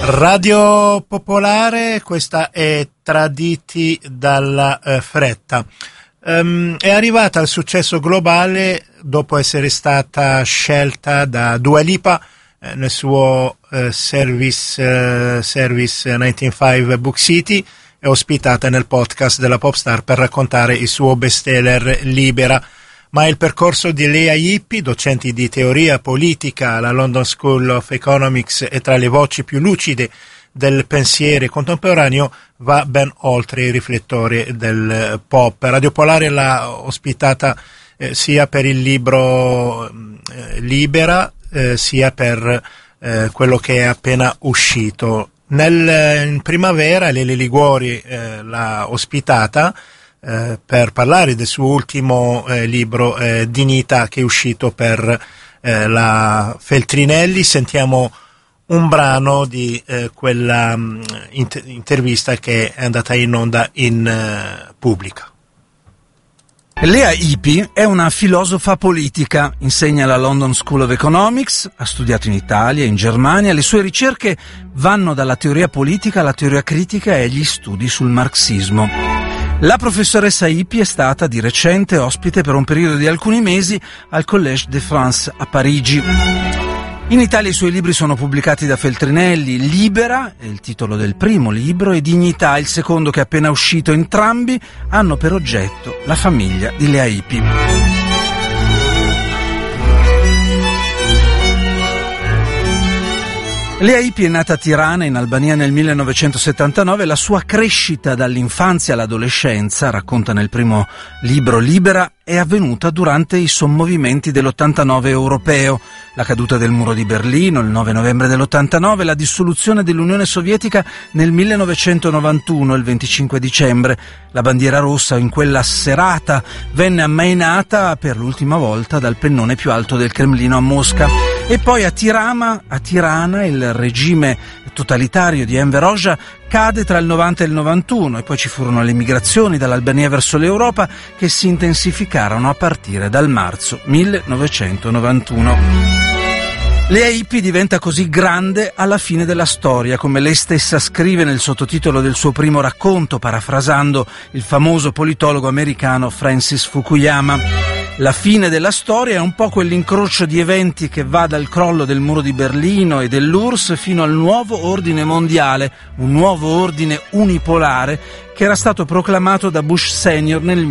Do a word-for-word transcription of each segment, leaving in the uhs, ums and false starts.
Radio Popolare, questa è Traditi dalla eh, fretta. Um, è arrivata al successo globale dopo essere stata scelta da Dua Lipa eh, nel suo eh, Service, eh, Service novantacinque Book City, è ospitata nel podcast della Popstar per raccontare il suo bestseller Libera. Ma il percorso di Lea Ypi, docente di teoria politica alla London School of Economics e tra le voci più lucide del pensiero contemporaneo, va ben oltre i riflettori del pop. Radio Popolare l'ha ospitata eh, sia per il libro eh, Libera, eh, sia per eh, quello che è appena uscito. Nel, in primavera Lele Liguori eh, l'ha ospitata eh, per parlare del suo ultimo eh, libro eh, Dignità, che è uscito per eh, la Feltrinelli. Sentiamo un brano di eh, quella mh, inter- intervista che è andata in onda in uh, pubblica. Lea Ypi è una filosofa politica, insegna alla London School of Economics, ha studiato in Italia, in Germania. Le sue ricerche vanno dalla teoria politica alla teoria critica e agli studi sul marxismo. La professoressa Ypi è stata di recente ospite per un periodo di alcuni mesi al Collège de France a Parigi. In Italia i suoi libri sono pubblicati da Feltrinelli. Libera è il titolo del primo libro e Dignità, il secondo che è appena uscito. Entrambi hanno per oggetto la famiglia di Lea Ypi. Lea Ypi è nata a Tirana, in Albania, nel millenovecentosettantanove. La sua crescita dall'infanzia all'adolescenza, racconta nel primo libro Libera, è avvenuta durante i sommovimenti dell'ottantanove europeo, la caduta del muro di Berlino il nove novembre dell'ottantanove, la dissoluzione dell'Unione Sovietica nel millenovecentonovantuno, il venticinque dicembre. La bandiera rossa in quella serata venne ammainata per l'ultima volta dal pennone più alto del Cremlino a Mosca. E poi a Tirana, a Tirana il regime totalitario di Enver Hoxha cade tra il novanta e il novantuno, e poi ci furono le migrazioni dall'Albania verso l'Europa che si intensificarono a partire dal marzo millenovecentonovantuno. Lea Ypi diventa così grande alla fine della storia, come lei stessa scrive nel sottotitolo del suo primo racconto, parafrasando il famoso politologo americano Francis Fukuyama. La fine della storia è un po' quell'incrocio di eventi che va dal crollo del muro di Berlino e dell'U R S S fino al nuovo ordine mondiale, un nuovo ordine unipolare che era stato proclamato da Bush senior nel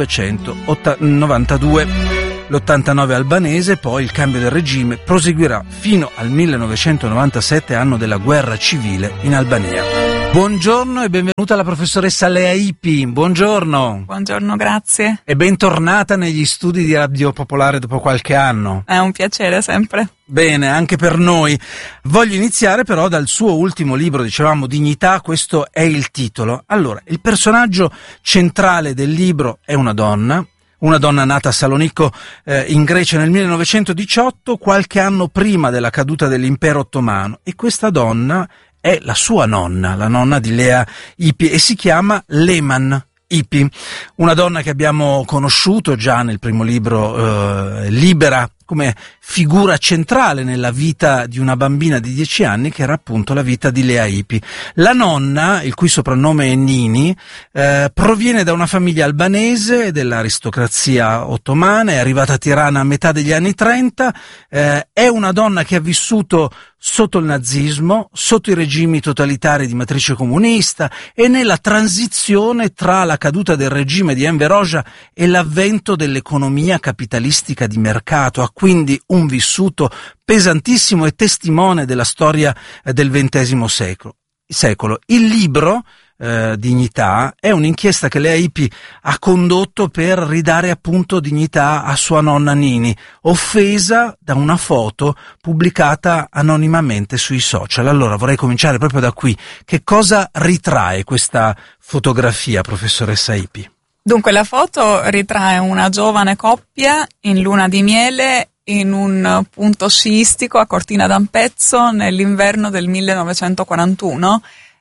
millenovecentonovantadue. L'ottantanove albanese, poi il cambio del regime, proseguirà fino al millenovecentonovantasette, anno della guerra civile in Albania. Buongiorno e benvenuta la professoressa Lea Ypi. Buongiorno. Buongiorno, grazie. E bentornata negli studi di Radio Popolare dopo qualche anno. È un piacere sempre. Bene, anche per noi. Voglio iniziare però dal suo ultimo libro, dicevamo Dignità, questo è il titolo. Allora, il personaggio centrale del libro è una donna, una donna nata a Salonicco eh, in Grecia nel millenovecentodiciotto, qualche anno prima della caduta dell'impero ottomano, e questa donna è la sua nonna, la nonna di Lea Ypi, e si chiama Leman Ypi, una donna che abbiamo conosciuto già nel primo libro eh, Libera, come figura centrale nella vita di una bambina di dieci anni, che era appunto la vita di Lea Ypi. La nonna, il cui soprannome è Nini, eh, proviene da una famiglia albanese dell'aristocrazia ottomana, è arrivata a Tirana a metà degli anni trenta, eh, è una donna che ha vissuto sotto il nazismo, sotto i regimi totalitari di matrice comunista e nella transizione tra la caduta del regime di Enver Hoxha e l'avvento dell'economia capitalistica di mercato. Ha quindi un vissuto pesantissimo e testimone della storia del ventesimo secolo. secolo. Il libro eh, Dignità è un'inchiesta che Lea Ypi ha condotto per ridare appunto dignità a sua nonna Nini, offesa da una foto pubblicata anonimamente sui social. Allora vorrei cominciare proprio da qui. Che cosa ritrae questa fotografia, professoressa Ypi? Dunque, la foto ritrae una giovane coppia in luna di miele in un punto sciistico a Cortina d'Ampezzo nell'inverno del millenovecentoquarantuno.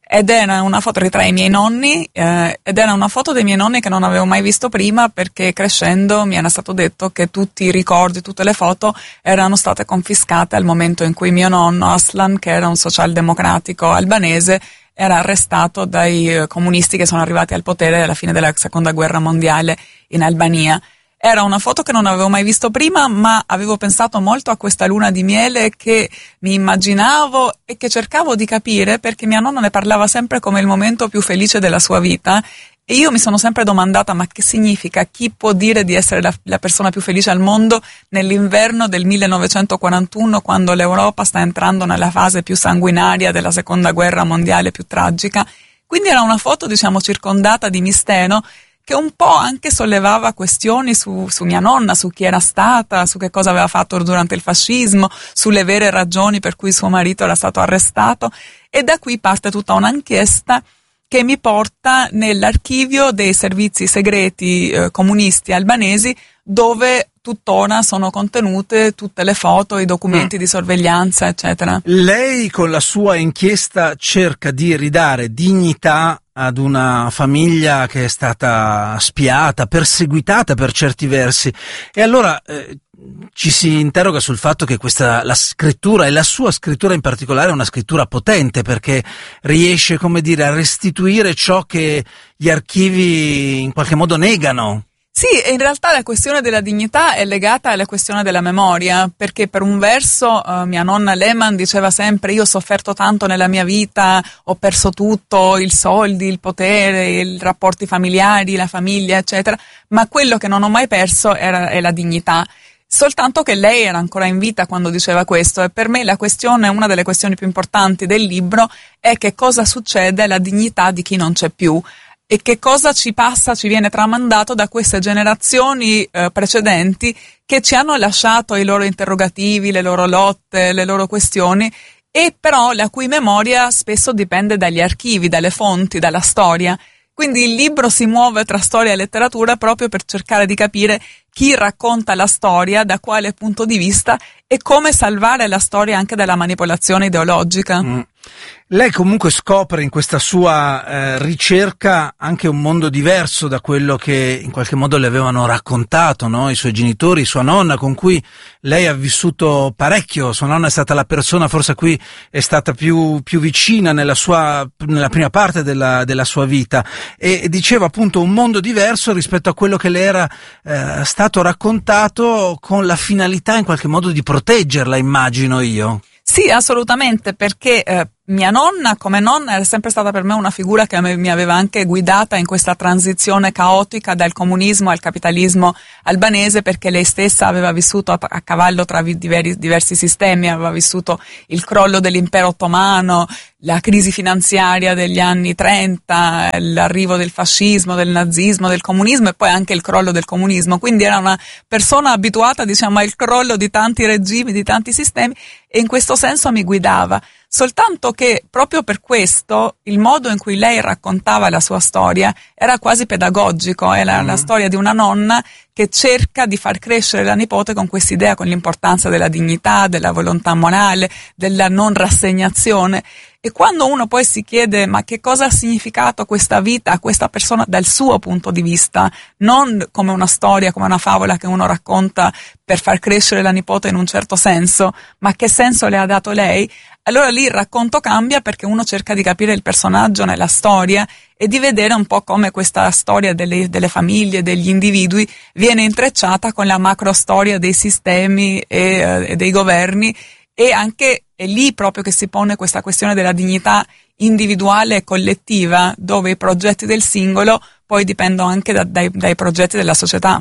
ed era una foto, ritrae i miei nonni, eh, ed era una foto dei miei nonni che non avevo mai visto prima, perché crescendo mi era stato detto che tutti i ricordi, tutte le foto erano state confiscate al momento in cui mio nonno Aslan, che era un socialdemocratico albanese, era arrestato dai comunisti che sono arrivati al potere alla fine della seconda guerra mondiale in Albania. Era una foto che non avevo mai visto prima, ma avevo pensato molto a questa luna di miele che mi immaginavo e che cercavo di capire, perché mia nonna ne parlava sempre come il momento più felice della sua vita, e io mi sono sempre domandata: ma che significa? Chi può dire di essere la, la persona più felice al mondo nell'inverno del millenovecentoquarantuno, quando l'Europa sta entrando nella fase più sanguinaria della seconda guerra mondiale, più tragica? Quindi era una foto, diciamo, circondata di mistero, che un po' anche sollevava questioni su, su mia nonna, su chi era stata, su che cosa aveva fatto durante il fascismo, sulle vere ragioni per cui suo marito era stato arrestato, e da qui parte tutta un'inchiesta che mi porta nell'archivio dei servizi segreti eh, comunisti albanesi, dove tuttora sono contenute tutte le foto, i documenti mm. di sorveglianza, eccetera. Lei con la sua inchiesta cerca di ridare dignità ad una famiglia che è stata spiata, perseguitata per certi versi, e allora eh, ci si interroga sul fatto che questa, la scrittura, e la sua scrittura in particolare, è una scrittura potente, perché riesce, come dire, a restituire ciò che gli archivi in qualche modo negano. Sì, in realtà la questione della dignità è legata alla questione della memoria, perché per un verso eh, mia nonna Lehman diceva sempre: io ho sofferto tanto nella mia vita, ho perso tutto, i soldi, il potere, i rapporti familiari, la famiglia, eccetera, ma quello che non ho mai perso era, è la dignità. Soltanto che lei era ancora in vita quando diceva questo, e per me la questione, una delle questioni più importanti del libro, è che cosa succede alla dignità di chi non c'è più. E che cosa ci passa, ci viene tramandato da queste generazioni eh, precedenti, che ci hanno lasciato i loro interrogativi, le loro lotte, le loro questioni, e però la cui memoria spesso dipende dagli archivi, dalle fonti, dalla storia. Quindi il libro si muove tra storia e letteratura proprio per cercare di capire chi racconta la storia, da quale punto di vista, e come salvare la storia anche dalla manipolazione ideologica. Mm. Lei comunque scopre in questa sua eh, ricerca anche un mondo diverso da quello che in qualche modo le avevano raccontato, no? I suoi genitori, sua nonna, con cui lei ha vissuto parecchio. Sua nonna è stata la persona forse a cui è stata più, più vicina nella sua, nella prima parte della, della sua vita, e, e diceva appunto un mondo diverso rispetto a quello che le era eh, stato raccontato, con la finalità in qualche modo di proteggerla, immagino io. Sì, assolutamente, perché eh, mia nonna, come nonna, era sempre stata per me una figura che mi aveva anche guidata in questa transizione caotica dal comunismo al capitalismo albanese, perché lei stessa aveva vissuto a, a cavallo tra diversi, diversi sistemi, aveva vissuto il crollo dell'impero ottomano, la crisi finanziaria degli anni trenta, l'arrivo del fascismo, del nazismo, del comunismo, e poi anche il crollo del comunismo. Quindi era una persona abituata, diciamo, al crollo di tanti regimi, di tanti sistemi, e in questo senso mi guidava. Soltanto che proprio per questo il modo in cui lei raccontava la sua storia era quasi pedagogico, era mm. la storia di una nonna che cerca di far crescere la nipote con quest'idea, con l'importanza della dignità, della volontà morale, della non rassegnazione. E quando uno poi si chiede: ma che cosa ha significato questa vita a questa persona dal suo punto di vista, non come una storia, come una favola che uno racconta per far crescere la nipote in un certo senso, ma che senso le ha dato lei? Allora lì il racconto cambia, perché uno cerca di capire il personaggio nella storia e di vedere un po' come questa storia delle, delle famiglie, degli individui, viene intrecciata con la macro storia dei sistemi e, e dei governi, e anche è lì proprio che si pone questa questione della dignità individuale e collettiva, dove i progetti del singolo poi dipendono anche da, dai, dai progetti della società.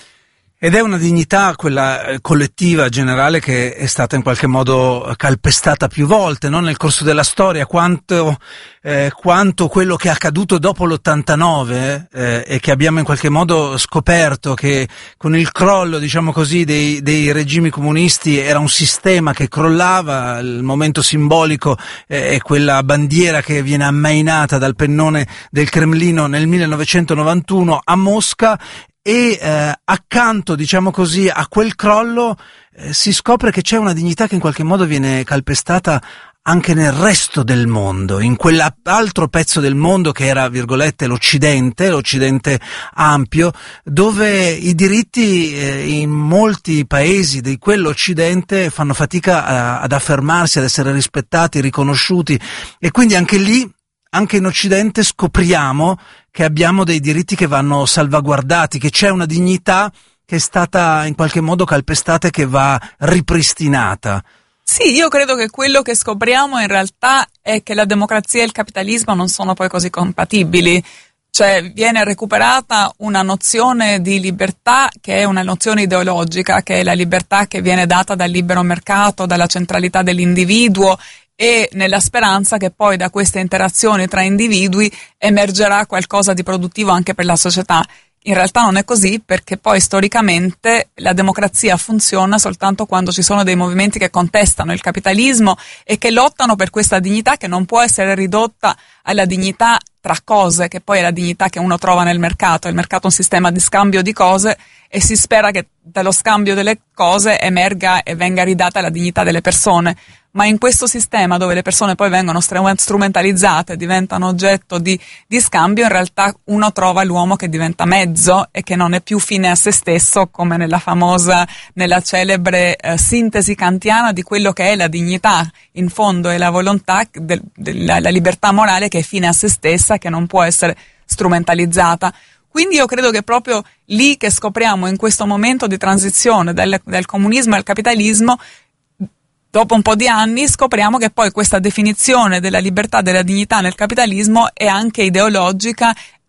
Ed è una dignità, quella collettiva, generale, che è stata in qualche modo calpestata più volte, no? Nel corso della storia, quanto, eh, quanto quello che è accaduto dopo l'ottantanove eh, e che abbiamo in qualche modo scoperto che con il crollo, diciamo così, dei, dei regimi comunisti era un sistema che crollava. Il momento simbolico eh, è quella bandiera che viene ammainata dal pennone del Cremlino nel millenovecentonovantuno a Mosca. E eh, accanto, diciamo così, a quel crollo eh, si scopre che c'è una dignità che in qualche modo viene calpestata anche nel resto del mondo, in quell'altro pezzo del mondo che era, virgolette, l'Occidente, l'Occidente ampio, dove i diritti eh, in molti paesi di quell'Occidente fanno fatica a, ad affermarsi, ad essere rispettati, riconosciuti, e quindi anche lì, anche in Occidente, scopriamo che abbiamo dei diritti che vanno salvaguardati, che c'è una dignità che è stata in qualche modo calpestata e che va ripristinata. Sì, io credo che quello che scopriamo in realtà è che la democrazia e il capitalismo non sono poi così compatibili. Cioè viene recuperata una nozione di libertà che è una nozione ideologica, che è la libertà che viene data dal libero mercato, dalla centralità dell'individuo, e nella speranza che poi da queste interazioni tra individui emergerà qualcosa di produttivo anche per la società. In realtà non è così, perché poi storicamente la democrazia funziona soltanto quando ci sono dei movimenti che contestano il capitalismo e che lottano per questa dignità che non può essere ridotta alla dignità tra cose, che poi è la dignità che uno trova nel mercato. Il mercato è un sistema di scambio di cose e si spera che dallo scambio delle cose emerga e venga ridata la dignità delle persone. Ma in questo sistema dove le persone poi vengono strumentalizzate, diventano oggetto di, di scambio, in realtà uno trova l'uomo che diventa mezzo e che non è più fine a se stesso, come nella famosa, nella celebre eh, sintesi kantiana di quello che è la dignità. In fondo è la volontà, del, della la libertà morale che è fine a se stessa, che non può essere strumentalizzata. Quindi io credo che proprio lì che scopriamo, in questo momento di transizione dal, dal comunismo al capitalismo, dopo un po' di anni scopriamo che poi questa definizione della libertà, della dignità nel capitalismo è anche ideologica,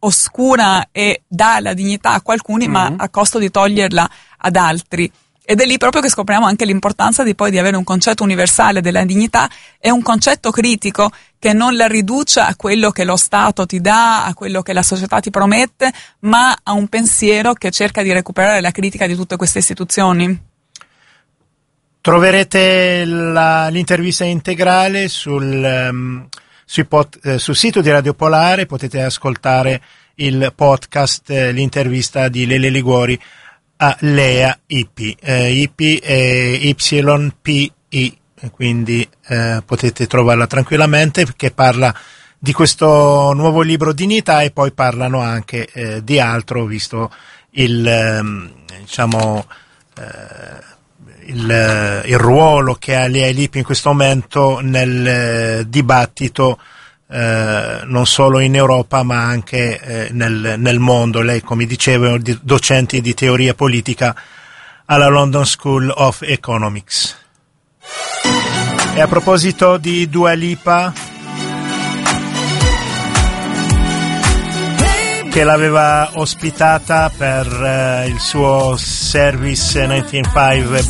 oscura e dà la dignità a qualcuno, mm-hmm. ma a costo di toglierla ad altri. Ed è lì proprio che scopriamo anche l'importanza di poi di avere un concetto universale della dignità e un concetto critico che non la riduce a quello che lo Stato ti dà, a quello che la società ti promette, ma a un pensiero che cerca di recuperare la critica di tutte queste istituzioni. Troverete la, l'intervista integrale sul, um, sui pod, eh, sul sito di Radio Polare, potete ascoltare il podcast, eh, l'intervista di Lele Liguori a Lea I P. Eh, I P è Y P I, quindi eh, potete trovarla tranquillamente, perché parla di questo nuovo libro Dignità e poi parlano anche eh, di altro, visto il, eh, diciamo... Eh, Il, il ruolo che ha Lea Lippi in questo momento nel eh, dibattito eh, non solo in Europa ma anche eh, nel, nel mondo. Lei, come dicevo, è docente di teoria politica alla London School of Economics. E a proposito di Dua Lipa, che l'aveva ospitata per eh, il suo Service novantacinque